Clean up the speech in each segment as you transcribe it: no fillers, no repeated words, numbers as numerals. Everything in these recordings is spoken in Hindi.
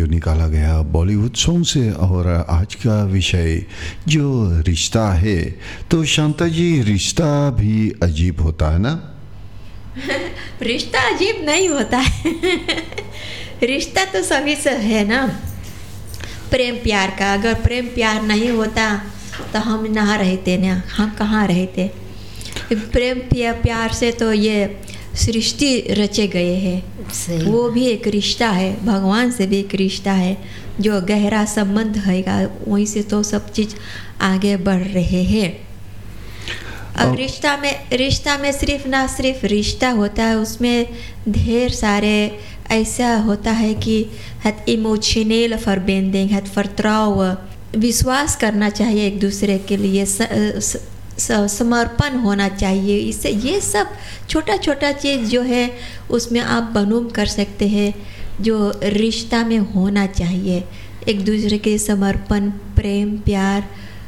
जो निकाला गया बॉलीवुड सॉन्ग से। और आज का विषय जो रिश्ता है, तो शांता जी रिश्ता भी अजीब होता है ना? रिश्ता अजीब नहीं होता है रिश्ता तो सभी से है ना, प्रेम प्यार का। अगर प्रेम प्यार नहीं होता तो हम ना रहते ना, हम कहाँ रहते। प्रेम प्यार से तो ये सृष्टि रचे गए हैं, वो भी एक रिश्ता है, भगवान से भी एक रिश्ता है जो गहरा संबंध है, वहीं से तो सब चीज़ आगे बढ़ रहे हैं। अब रिश्ता में सिर्फ रिश्ता होता है, उसमें ढेर सारे ऐसा होता है कि het इमोशनल फॉरबेंडिंग, het vertrouwen, विश्वास करना चाहिए एक दूसरे के लिए, समर्पण होना चाहिए। इससे ये सब छोटा छोटा चीज़ जो है उसमें आप बनूम कर सकते हैं, जो रिश्ता में होना चाहिए, एक दूसरे के समर्पण, प्रेम, प्यार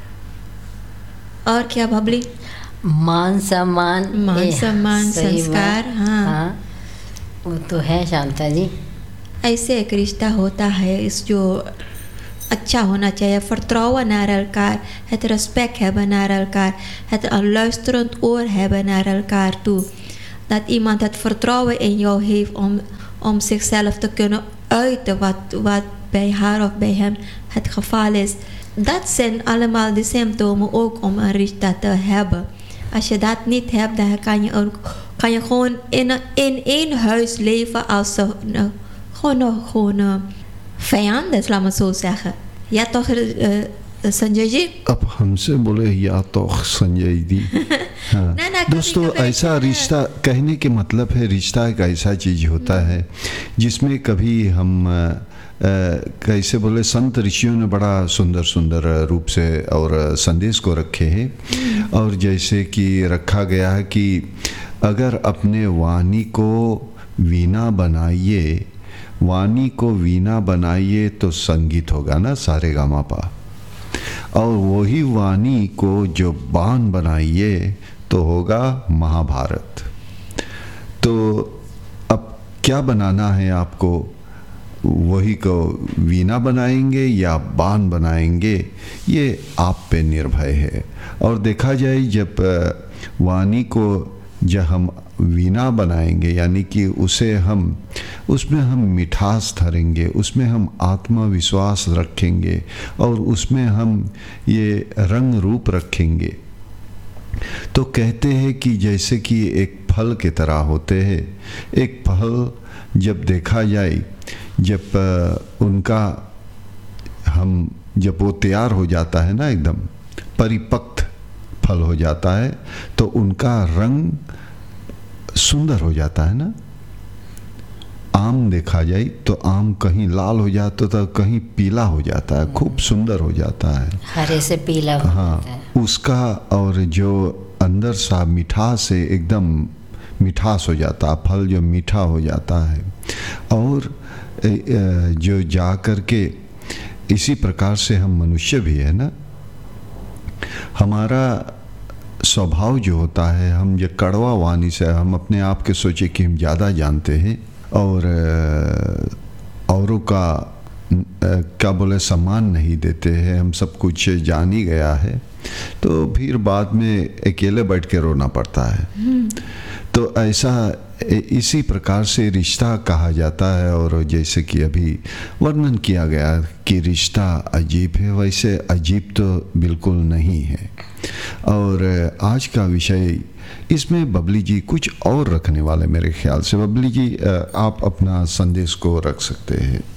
और क्या बबली, मान सम्मान संस्कार। हाँ, वो तो है शांता जी। ऐसे एक रिश्ता होता है, इस जो अच्छा होना चाहिए। Vertrouwen naar elkaar, het respect hebben naar elkaar, het een luisterend oor hebben naar elkaar toe. Dat iemand het vertrouwen in jou heeft om zichzelf te kunnen uiten wat bij haar of bij hem het geval is. Dat zijn allemaal de symptomen ook om een richter te hebben. Als je dat niet hebt, dan kan je gewoon in één huis leven als gewoon vijanden, laat me zo zeggen. Ja toch Sanjay ji? अब हमसे बोले या तो संजय जी। हाँ। दोस्तों, ऐसा रिश्ता कहने के मतलब है, रिश्ता एक ऐसा चीज़ होता है जिसमें कभी हम कैसे बोले, संत ऋषियों ने बड़ा सुंदर सुंदर रूप से और संदेश को रखे हैं। और जैसे कि रखा गया है कि अगर अपने वाणी को वीणा बनाइए, वाणी को वीणा बनाइए तो संगीत होगा ना, सारे गामा पा। और वही वाणी को जो बाण बनाइए तो होगा महाभारत। तो अब क्या बनाना है आपको, वही को वीणा बनाएंगे या बाण बनाएंगे, ये आप पे निर्भर है। और देखा जाए जब वाणी को जब हम वीणा बनाएंगे, यानी कि उसमें हम मिठास धरेंगे, उसमें हम आत्मविश्वास रखेंगे और उसमें हम ये रंग रूप रखेंगे, तो कहते हैं कि जैसे कि एक फल की तरह होते हैं। एक फल जब देखा जाए, जब वो तैयार हो जाता है ना, एकदम परिपक्व फल हो जाता है, तो उनका रंग सुंदर हो जाता है ना। आम देखा जाए तो आम कहीं लाल हो जाता है तो कहीं पीला हो जाता है, खूब सुंदर हो जाता है, हरे से पीला हो जाता है उसका। और जो अंदर सा मिठास है, एकदम मिठास हो जाता है, फल जो मीठा हो जाता है। और जो जा कर के इसी प्रकार से हम मनुष्य भी है ना, हमारा स्वभाव जो होता है, हम जो कड़वा वाणी से हम अपने आप के सोचे कि हम ज़्यादा जानते हैं और औरों का क्या बोले सम्मान नहीं देते हैं, हम सब कुछ जान ही गया है, तो फिर बाद में अकेले बैठ के रोना पड़ता है। तो ऐसा इसी प्रकार से रिश्ता कहा जाता है। और जैसे कि अभी वर्णन किया गया कि रिश्ता अजीब है, वैसे अजीब तो बिल्कुल नहीं है। और आज का विषय इसमें बबली जी कुछ और रखने वाले मेरे ख्याल से। बबली जी, आप अपना संदेश को रख सकते हैं।